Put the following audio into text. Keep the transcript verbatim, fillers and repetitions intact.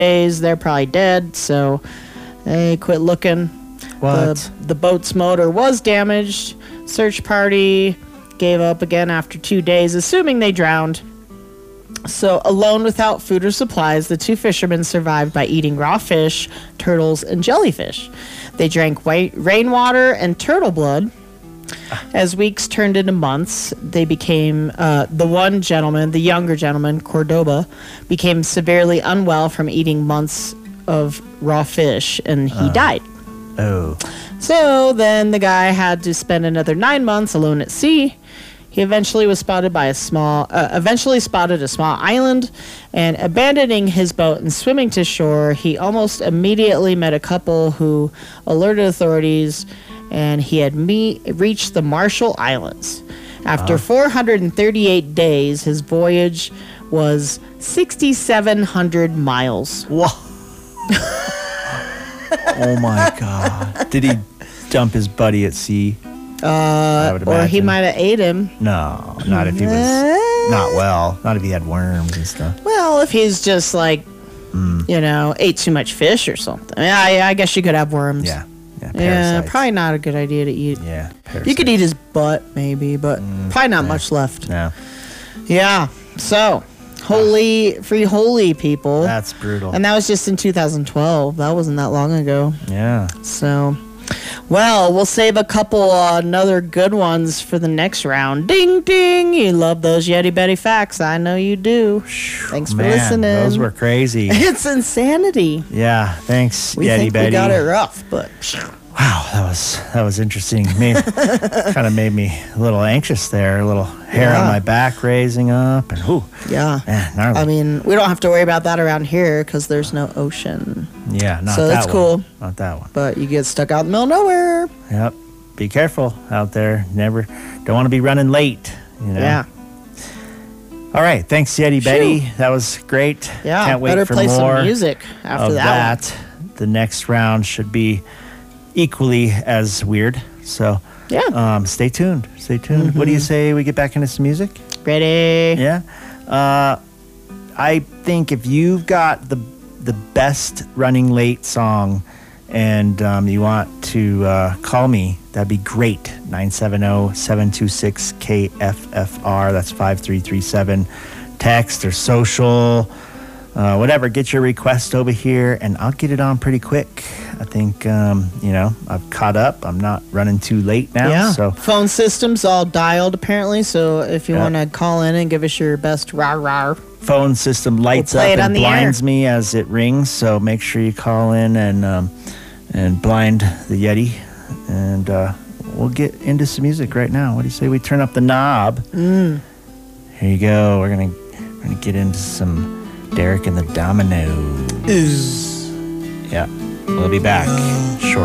days, they're probably dead, so they quit looking. What? The, the boat's motor was damaged. Search party gave up again after two days, assuming they drowned. So, alone without food or supplies, the two fishermen survived by eating raw fish, turtles, and jellyfish. They drank white rainwater and turtle blood. As weeks turned into months, they became, uh, the one gentleman, the younger gentleman, Cordoba, became severely unwell from eating months of raw fish, and he Uh. died. Oh. So then the guy had to spend another nine months alone at sea. He eventually was spotted by a small, uh, eventually spotted a small island, and abandoning his boat and swimming to shore, he almost immediately met a couple who alerted authorities, and he had me- reached the Marshall Islands. After Uh. four hundred thirty-eight days, his voyage was six thousand seven hundred miles. Whoa. Oh my God. Did he dump his buddy at sea? Uh, or he might have ate him. No, not if he was not well. Not if he had worms and stuff. Well, if he's just like, Mm. you know, ate too much fish or something. Yeah, I, I guess you could have worms. Yeah. Yeah. Yeah, Parasites. probably not a good idea to eat. Yeah. You could eat his butt, maybe, but probably not yeah. much left. No. Yeah. So, holy, free holy people. That's brutal. And that was just in two thousand twelve. That wasn't that long ago. Yeah. So, well, we'll save a couple uh, another good ones for the next round. Ding, ding. You love those Yeti Betty facts. I know you do. Thanks for Man, listening. those were crazy. It's insanity. Yeah. Thanks, We Yeti think Betty. we got it rough, but Wow, that was that was interesting. Kind of made me a little anxious there. A little hair Yeah. on my back raising up, and whoo, yeah. man, gnarly. I mean, we don't have to worry about that around here because there's no ocean. yeah, not so that that's one. cool. Not that one. But you get stuck out in the middle of nowhere. Yep. Be careful out there. Never, don't want to be running late. You know. Yeah. All right. Thanks, Yeti Shoo. Betty. That was great. Yeah. Can't wait better for play more some music after of that. that. The next round should be equally as weird. So, Yeah. um, stay tuned. Stay tuned. What do you say we get back into some music? One. Ready? Yeah. Uh, I think if you've got the the best running late song and um, you want to uh, call me, that'd be great. nine seven zero, seven two six, K F F R. That's five three three seven. Text or social, uh, whatever. Get your request over here, and I'll get it on pretty quick. I think, um, you know, I've caught up. I'm not running too late now. Yeah. So Phone system's all dialed apparently. So if you Yeah. want to call in and give us your best rah rah. phone system lights We'll play up it on and the blinds me as it rings. So make sure you call in and um, and blind the Yeti, and uh, we'll get into some music right now. What do you say we turn up the knob? Mm. Here you go. We're gonna we're gonna get into some Derek and the Dominoes. Yeah, we'll be back shortly.